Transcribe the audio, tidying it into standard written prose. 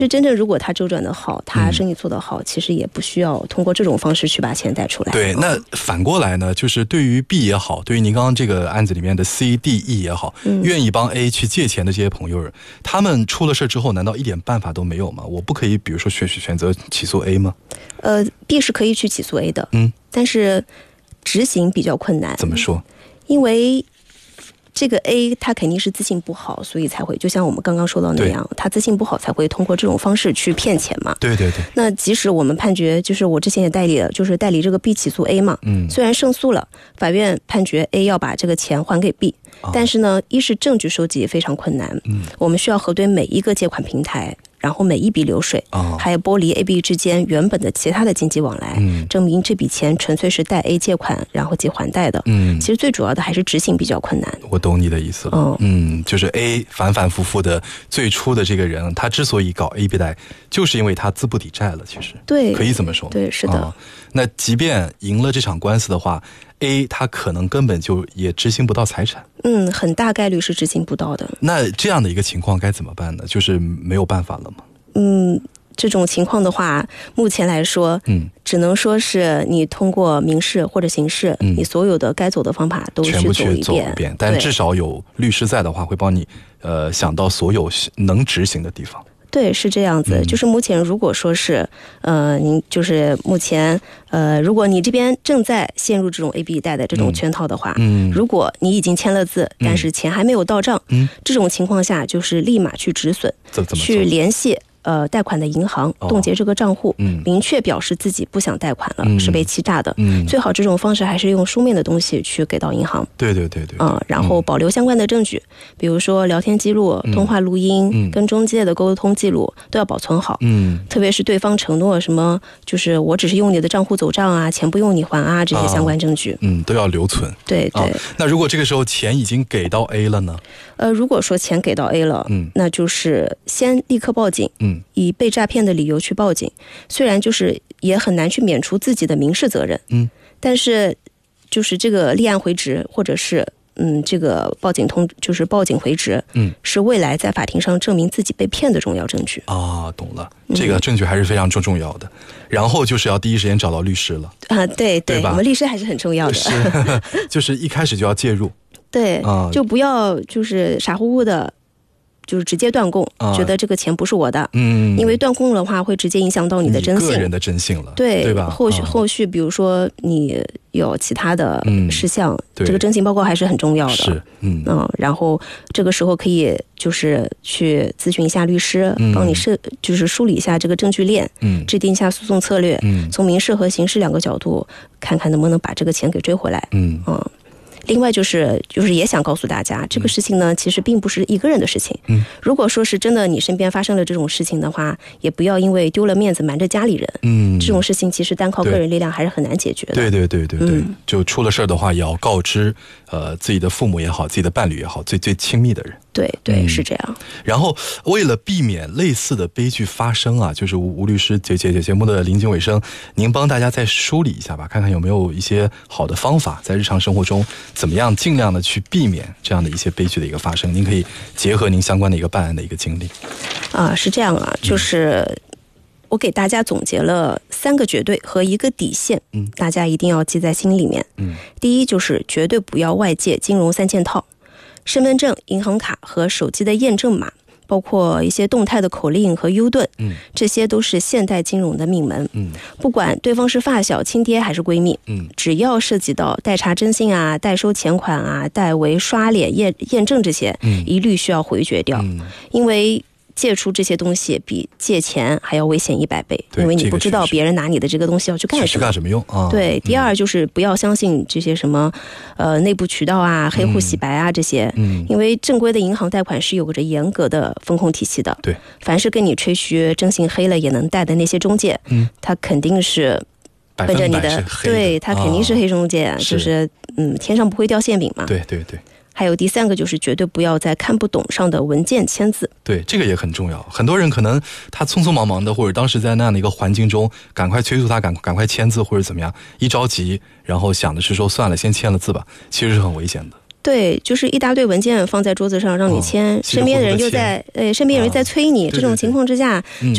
是真正如果他周转的好，他生意做得好，其实也不需要通过这种方式去把钱贷出来。 对，那反过来呢，就是对于 B 也好，对于您刚刚这个案子里面的 C、D、E 也好，愿意帮 A 去借钱的这些朋友，他们出了事之后，难道一点办法都没有吗？我不可以，比如说选择起诉 A 吗 ？B 是可以去起诉 A 的，但是执行比较困难。 怎么说？ 因为这个 A 他肯定是自信不好，所以才会就像我们刚刚说到那样，他自信不好才会通过这种方式去骗钱嘛。 对对对。 那即使我们判决，就是我之前也代理了，就是代理这个 B 起诉 A 嘛，虽然胜诉了，法院判决 A 要把这个钱还给 B，但是呢，一是证据收集非常困难，我们需要核对每一个借款平台，然后每一笔流水，还有剥离 A、B 之间原本的其他的经济往来，证明这笔钱纯粹是贷 A 借款然后即还贷的。其实最主要的还是执行比较困难。 我懂你的意思了。就是 A 反反复复的最初的这个人，他之所以搞 A 贷，就是因为他资不抵债了。其实对，可以这么说。 对，是的。 那即便赢了这场官司的话，A 他可能根本就也执行不到财产。 很大概率是执行不到的。 那这样的一个情况该怎么办呢？就是没有办法了吗？ 这种情况的话，目前来说，只能说是你通过民事或者刑事，你所有的该走的方法都去走一遍。 但至少有律师在的话，会帮你想到所有能执行的地方。 对，是这样子。就是目前如果说是您就是目前如果你这边正在陷入这种 A、B 贷的这种圈套的话，如果你已经签了字，但是钱还没有到账，这种情况下就是立马去止损，去联系贷款的银行冻结这个账户，明确表示自己不想贷款了，是被欺诈的。最好这种方式还是用书面的东西去给到银行。 对。 然后保留相关的证据，比如说聊天记录、通话录音、跟中介的沟通记录都要保存好。特别是对方承诺什么，就是我只是用你的账户走账啊，钱不用你还啊，这些相关证据， 都要留存。 对。 那如果这个时候钱已经给到 A 了呢？ 如果说钱给到 A 了，那就是先立刻报警。以被诈骗的理由去报警，虽然就是也很难去免除自己的民事责任，但是就是这个立案回执或者是这个就是报警回执，是未来在法庭上证明自己被骗的重要证据啊。懂了，这个证据还是非常重要的。然后就是要第一时间找到律师了啊。对吧？ 我们律师还是很重要的， 是就是一开始就要介入。 对，就不要就是傻乎乎的。就是直接断供，觉得这个钱不是我的，因为断供的话会直接影响到你的征信， 个人的征信了， 对吧？ 后续比如说你有其他的事项，这个征信报告还是很重要的， 是， 然后这个时候可以就是去咨询一下律师，帮你就是梳理一下这个证据链，制定一下诉讼策略，从民事和刑事两个角度看看能不能把这个钱给追回来，另外就是也想告诉大家，这个事情呢，其实并不是一个人的事情。如果说是真的你身边发生了这种事情的话，也不要因为丢了面子瞒着家里人。这种事情其实单靠个人力量还是很难解决的。 对，就出了事的话，也要告知自己的父母也好，自己的伴侣也好，最亲密的人。 对，是这样。 然后为了避免类似的悲剧发生啊，就是吴律师节目的临近尾声，您帮大家再梳理一下吧，看看有没有一些好的方法，在日常生活中怎么样尽量的去避免这样的一些悲剧的一个发生。您可以结合您相关的一个办案的一个经历是这样啊，就是我给大家总结了3个绝对和1个底线，大家一定要记在心里面。第一就是绝对不要外借金融3件套，身份证、银行卡和手机的验证码，包括一些动态的口令和 U 盾，这些都是现代金融的命门。不管对方是发小、亲爹还是闺蜜，只要涉及到代查征信啊、代收钱款啊、代为刷脸验证这些，一律需要回绝掉，因为借出这些东西比借钱还要危险100倍，因为你不知道别人拿你的这个东西要去干什么用啊。 对，第二就是不要相信这些什么内部渠道啊、黑户洗白啊这些，因为正规的银行贷款是有着严格的风控体系的。 对， 凡是跟你吹嘘征信黑了也能贷的那些中介，他肯定是奔着你的，对，他肯定是黑中介，就是天上不会掉馅饼嘛。 对。 还有第3个就是绝对不要在看不懂上的文件签字。 对，这个也很重要。很多人可能他匆匆忙忙的，或者当时在那样的一个环境中，赶快催促他赶快签字或者怎么样，一着急，然后想的是说算了，先签了字吧，其实是很危险的。 对，就是一大堆文件放在桌子上让你签，身边人就在催你，这种情况之下